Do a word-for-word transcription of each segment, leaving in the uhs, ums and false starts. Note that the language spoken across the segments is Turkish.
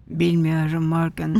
Bilmiyorum Morgan.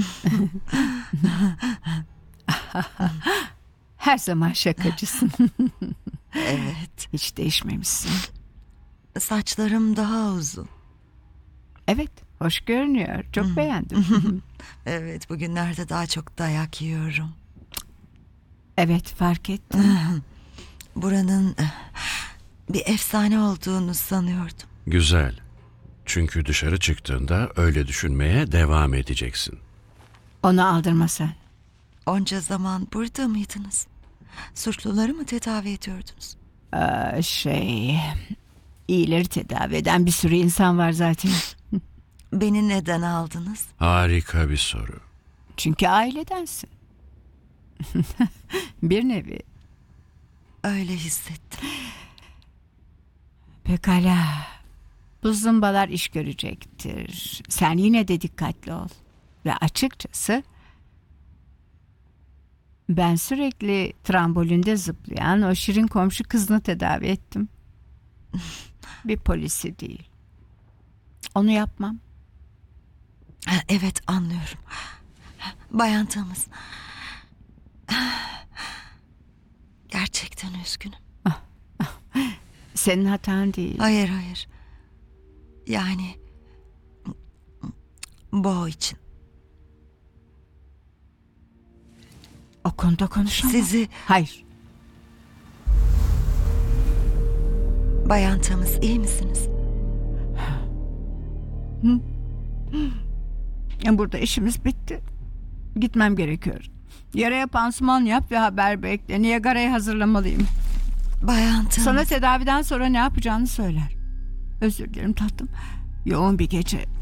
Her zaman şakacısın. Evet. Hiç değişmemişsin. Saçlarım daha uzun. Evet, hoş görünüyor. Çok beğendim. Evet, bugünlerde daha çok dayak yiyorum. Evet, fark ettim. Buranın bir efsane olduğunu sanıyordum. Güzel. Çünkü dışarı çıktığında öyle düşünmeye devam edeceksin. Onu aldırma sen. Onca zaman burada mıydınız? Suçluları mı tedavi ediyordunuz? Ee, şey... İyileri tedavi eden bir sürü insan var zaten. Beni neden aldınız? Harika bir soru. Çünkü ailedensin. Bir nevi. Öyle hissettim. Pekala. Bu zımbalar iş görecektir. Sen yine de dikkatli ol. Ve açıkçası... Ben sürekli trambolinde zıplayan o şirin komşu kızını tedavi ettim. Bir polisi değil. Onu yapmam. Ha, evet, anlıyorum. Bayan Thomas. Gerçekten üzgünüm. Senin hatan değil. Hayır hayır. Yani Bo için. O konuda konuşamam. Sizi Hayır. Bayan Thomas, iyi misiniz? Burada işimiz bitti. Gitmem gerekiyor. Yaraya pansuman yap ve haber bekle. Niagara'yı hazırlamalıyım. Bayan Thomas. Sana tedaviden sonra ne yapacağını söyler. Özür dilerim tatlım. Yoğun bir gece.